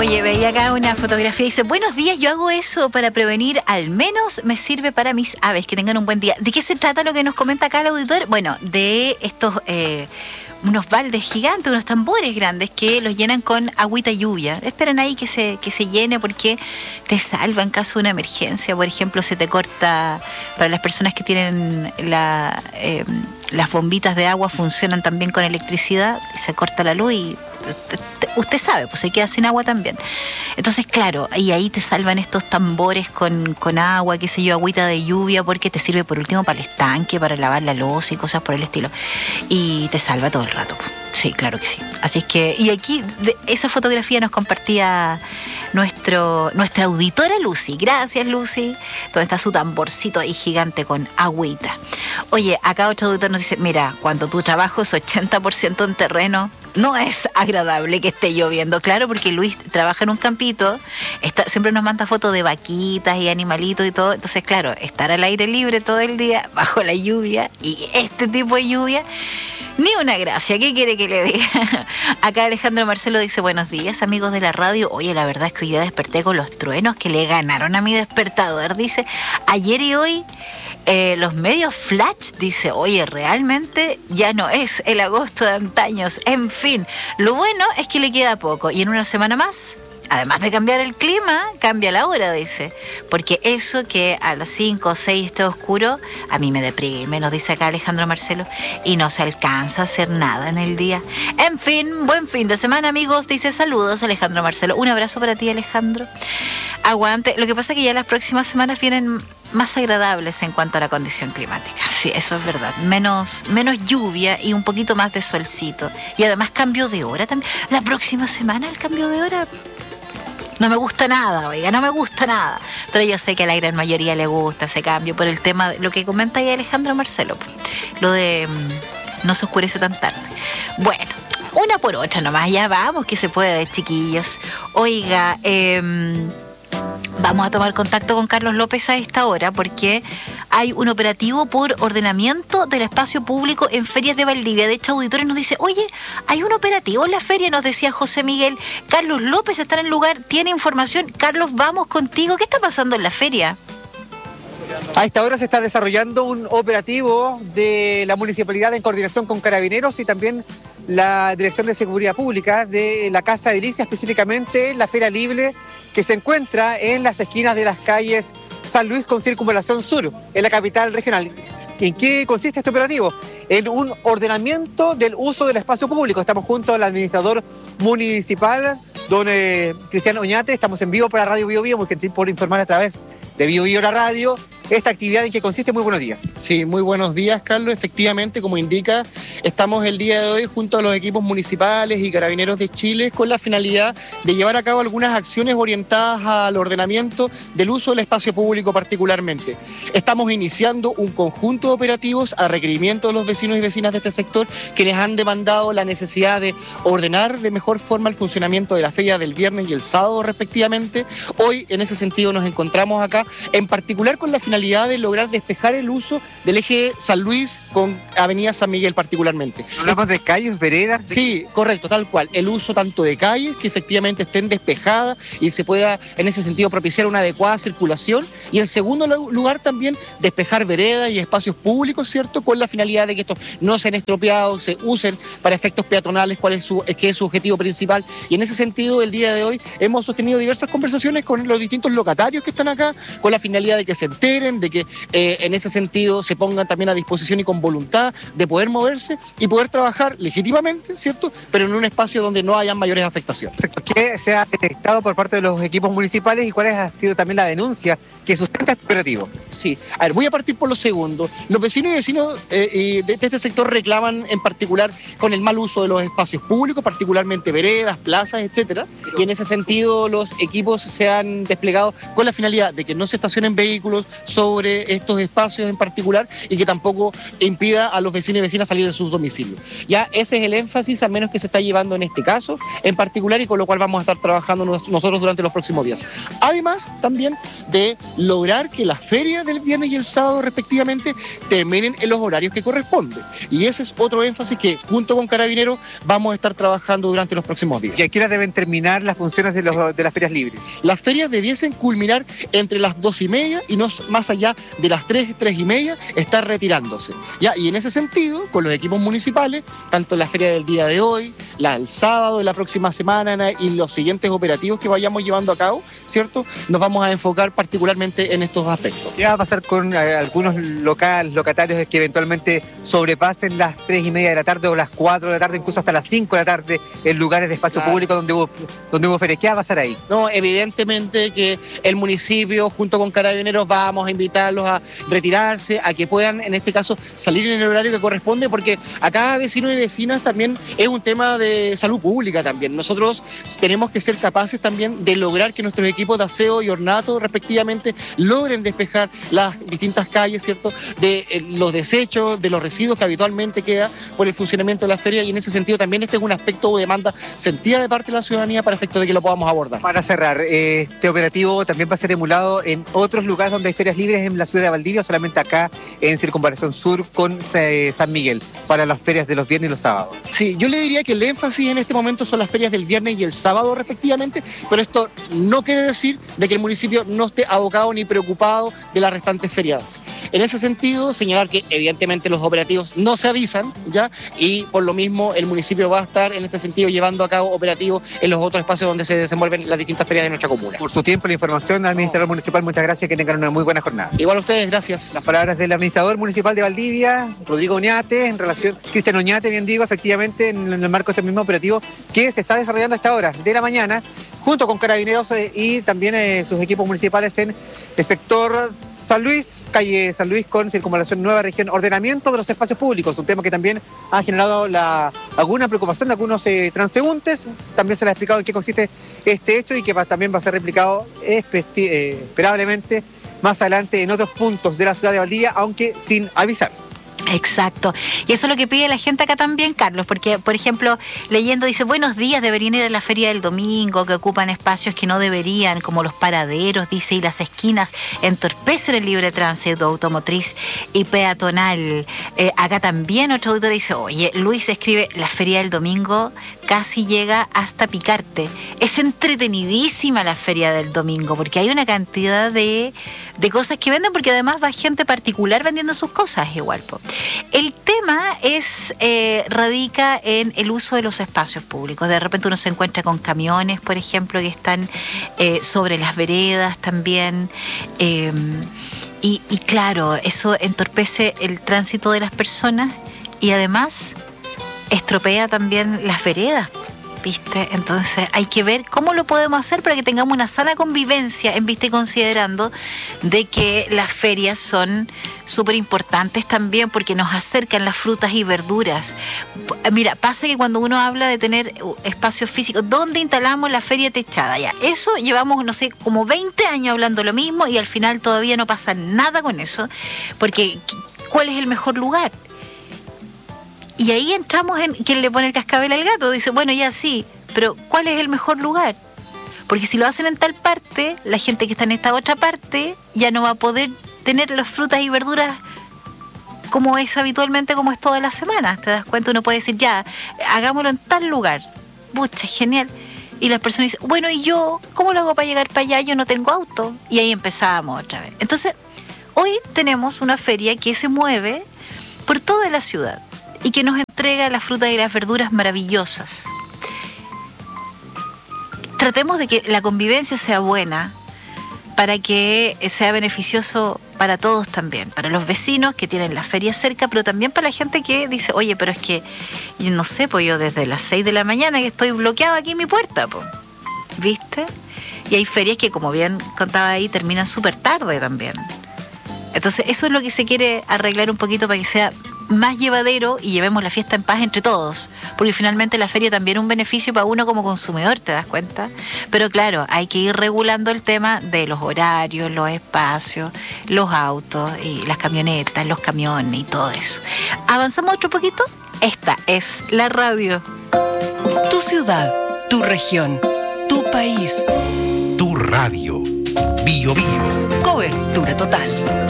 Oye, veía acá una fotografía y dice: buenos días, yo hago eso para prevenir, al menos me sirve para mis aves, que tengan un buen día. ¿De qué se trata lo que nos comenta acá el auditor? Bueno, de estos unos baldes gigantes, unos tambores grandes que los llenan con agüita lluvia. Esperan ahí que se llene, porque te salva en caso de una emergencia. Por ejemplo, se te corta, para las personas que tienen las bombitas de agua funcionan también con electricidad, y se corta la luz y usted sabe, pues se queda sin agua también. Entonces, claro, y ahí te salvan estos tambores con agua, qué sé yo, agüita de lluvia, porque te sirve por último para el estanque, para lavar la loza y cosas por el estilo. Y te salva todo el rato. Sí, claro que sí. Así es que, y aquí esa fotografía nos compartía nuestra auditora Lucy. Gracias, Lucy. Donde está su tamborcito ahí gigante con agüita. Oye, acá otro auditor nos dice: mira, cuando tu trabajo es 80% en terreno, no es agradable que esté lloviendo. Claro, porque Luis trabaja en un campito, siempre nos manda fotos de vaquitas y animalitos y todo. Entonces, claro, estar al aire libre todo el día, bajo la lluvia, y este tipo de lluvia, ni una gracia. ¿Qué quiere que le diga? Acá Alejandro Marcelo dice: buenos días, amigos de la radio. Oye, la verdad es que hoy día desperté con los truenos que le ganaron a mi despertador. Dice, ayer y hoy los medios flash. Dice, oye, realmente ya no es el agosto de antaños. En fin, lo bueno es que le queda poco. Y en una semana más, además de cambiar el clima, cambia la hora, dice. Porque eso que a las 5 o 6 esté oscuro, a mí me deprime, nos dice acá Alejandro Marcelo. Y no se alcanza a hacer nada en el día. En fin, buen fin de semana, amigos. Dice, saludos, Alejandro Marcelo. Un abrazo para ti, Alejandro. Aguante. Lo que pasa es que ya las próximas semanas vienen más agradables en cuanto a la condición climática. Sí, eso es verdad. Menos lluvia y un poquito más de solcito. Y además cambio de hora también. La próxima semana el cambio de hora no me gusta nada, oiga, no me gusta nada. Pero yo sé que a la gran mayoría le gusta ese cambio por el tema, lo que comenta ahí Alejandro Marcelo, lo de no se oscurece tan tarde. Bueno, una por otra nomás, ya vamos, que se puede, chiquillos. Oiga, vamos a tomar contacto con Carlos López a esta hora, porque hay un operativo por ordenamiento del espacio público en ferias de Valdivia. De hecho, auditores nos dice, oye, hay un operativo en la feria, nos decía José Miguel. Carlos López está en el lugar, tiene información. Carlos, vamos contigo. ¿Qué está pasando en la feria? A esta hora se está desarrollando un operativo de la municipalidad en coordinación con Carabineros y también la Dirección de Seguridad Pública de la Casa de Edilicia, específicamente la Feria Libre, que se encuentra en las esquinas de las calles San Luis con Circunvalación Sur, en la capital regional. ¿En qué consiste este operativo? En un ordenamiento del uso del espacio público. Estamos junto al administrador municipal, don Cristiano Oñate. Estamos en vivo para Radio Bio Bio, muy gentil por informar a través de Bio Bio la radio. Esta actividad, ¿en qué consiste? Muy buenos días. Sí, muy buenos días, Carlos. Efectivamente, como indica, estamos el día de hoy junto a los equipos municipales y Carabineros de Chile con la finalidad de llevar a cabo algunas acciones orientadas al ordenamiento del uso del espacio público particularmente. Estamos iniciando un conjunto de operativos a requerimiento de los vecinos y vecinas de este sector, quienes han demandado la necesidad de ordenar de mejor forma el funcionamiento de la feria del viernes y el sábado respectivamente. Hoy, en ese sentido, nos encontramos acá, en particular con la finalidad de lograr despejar el uso del eje San Luis con Avenida San Miguel particularmente. ¿Hablamos de calles, veredas? Sí, correcto, tal cual. El uso tanto de calles que efectivamente estén despejadas y se pueda en ese sentido propiciar una adecuada circulación, y en segundo lugar también despejar veredas y espacios públicos, ¿cierto? Con la finalidad de que estos no sean estropeados, se usen para efectos peatonales, que es su objetivo principal. Y en ese sentido, el día de hoy hemos sostenido diversas conversaciones con los distintos locatarios que están acá, con la finalidad de que se enteren, de que en ese sentido se pongan también a disposición y con voluntad de poder moverse y poder trabajar legítimamente, ¿cierto? Pero en un espacio donde no hayan mayores afectaciones. ¿Qué se ha detectado por parte de los equipos municipales y cuál ha sido también la denuncia que sustenta este operativo? Sí, a ver, voy a partir por lo segundo. Los vecinos y vecinos de este sector reclaman en particular con el mal uso de los espacios públicos, particularmente veredas, plazas, etcétera. Y en ese sentido los equipos se han desplegado con la finalidad de que no se estacionen vehículos sobre estos espacios en particular y que tampoco impida a los vecinos y vecinas salir de sus domicilios. Ya ese es el énfasis, al menos que se está llevando en este caso en particular, y con lo cual vamos a estar trabajando nosotros durante los próximos días. Además, también de lograr que las ferias del viernes y el sábado respectivamente terminen en los horarios que corresponden. Y ese es otro énfasis que junto con Carabineros vamos a estar trabajando durante los próximos días. ¿Y a qué hora deben terminar las funciones de las ferias libres? Las ferias debiesen culminar entre las 2:30 y no más allá de las 3:30, estar retirándose. ¿Ya? Y en ese sentido, con los equipos municipales, tanto la feria del día de hoy, la del sábado de la próxima semana y los siguientes operativos que vayamos llevando a cabo, ¿cierto? Nos vamos a enfocar particularmente en estos aspectos. ¿Qué va a pasar con algunos locatarios que eventualmente sobrepasen las 3:30 de la tarde o las 4 de la tarde, incluso hasta las 5 de la tarde, en lugares de espacio público donde hubo ferias? ¿Qué va a pasar ahí? No, evidentemente que el municipio, junto con Carabineros, vamos a invitarlos a retirarse, a que puedan, en este caso, salir en el horario que corresponde, porque a cada vecino y vecinas también es un tema de salud pública también. Nosotros tenemos que ser capaces también de lograr que nuestros equipos de aseo y ornato, respectivamente, logren despejar las distintas calles, ¿cierto?, de los desechos, de los residuos que habitualmente queda por el funcionamiento de la feria, y en ese sentido también este es un aspecto o demanda sentida de parte de la ciudadanía para efecto de que lo podamos abordar. Para cerrar, este operativo también va a ser emulado en otros lugares donde hay ferias libres en la ciudad de Valdivia, solamente acá en Circunvalación Sur con San Miguel, para las ferias de los viernes y los sábados. Sí, yo le diría que el énfasis en este momento son las ferias del viernes y el sábado respectivamente, pero esto no quiere decir de que el municipio no esté abocado ni preocupado de las restantes feriadas. En ese sentido, señalar que evidentemente los operativos no se avisan, ¿ya? Y por lo mismo el municipio va a estar en este sentido llevando a cabo operativos en los otros espacios donde se desenvuelven las distintas ferias de nuestra comuna. Por su tiempo, la información, administrador municipal, muchas gracias, que tengan una muy buena jornada. Igual a ustedes, gracias. Las palabras del administrador municipal de Valdivia, Rodrigo Oñate, en relación, Cristian Oñate, bien digo, efectivamente, en el marco de este mismo operativo que se está desarrollando a esta hora de la mañana, junto con Carabineros y también sus equipos municipales en el sector San Luis, calle San Luis con Circunvalación Nueva Región, ordenamiento de los espacios públicos, un tema que también ha generado alguna preocupación de algunos transeúntes. También se les ha explicado en qué consiste este hecho y que también va a ser replicado esperablemente más adelante en otros puntos de la ciudad de Valdivia, aunque sin avisar. Exacto. Y eso es lo que pide la gente acá también, Carlos, porque, por ejemplo, leyendo dice, buenos días, deberían ir a la feria del domingo, que ocupan espacios que no deberían, como los paraderos, dice, y las esquinas entorpecen el libre tránsito automotriz y peatonal. Acá también otro auditor dice, oye, Luis escribe, la feria del domingo casi llega hasta picarte. Es entretenidísima la feria del domingo, porque hay una cantidad de cosas que venden, porque además va gente particular vendiendo sus cosas igual, po. El tema radica en el uso de los espacios públicos. De repente uno se encuentra con camiones, por ejemplo, que están sobre las veredas también. Y claro, eso entorpece el tránsito de las personas y además estropea también las veredas, ¿viste? Entonces hay que ver cómo lo podemos hacer para que tengamos una sana convivencia, en vista y considerando de que las ferias son súper importantes también porque nos acercan las frutas y verduras. Mira, pasa que cuando uno habla de tener espacios físicos, ¿dónde instalamos la feria techada? Ya, eso llevamos, no sé, como 20 años hablando lo mismo y al final todavía no pasa nada con eso, porque ¿cuál es el mejor lugar? Y ahí entramos en quién le pone el cascabel al gato. Dice, bueno, ya sí, pero ¿cuál es el mejor lugar? Porque si lo hacen en tal parte, la gente que está en esta otra parte ya no va a poder tener las frutas y verduras como es habitualmente, como es todas las semanas. ¿Te das cuenta? Uno puede decir, ya, hagámoslo en tal lugar. Pucha, genial. Y las personas dicen, bueno, ¿y yo? ¿Cómo lo hago para llegar para allá? Yo no tengo auto. Y ahí empezábamos otra vez. Entonces, hoy tenemos una feria que se mueve por toda la ciudad y que nos entrega las frutas y las verduras maravillosas. Tratemos de que la convivencia sea buena para que sea beneficioso para todos también, para los vecinos que tienen la feria cerca, pero también para la gente que dice, oye, pero es que, no sé, pues yo desde las 6 de la mañana que estoy bloqueado aquí en mi puerta, pues, ¿viste? Y hay ferias que, como bien contaba ahí, terminan súper tarde también. Entonces, eso es lo que se quiere arreglar un poquito para que sea más llevadero y llevemos la fiesta en paz entre todos, porque finalmente la feria también es un beneficio para uno como consumidor, ¿te das cuenta? Pero claro, hay que ir regulando el tema de los horarios, los espacios, los autos, y las camionetas, los camiones y todo eso. ¿Avanzamos otro poquito? Esta es la radio. Tu ciudad, tu región, tu país. Tu radio. Bio Bio. Cobertura total.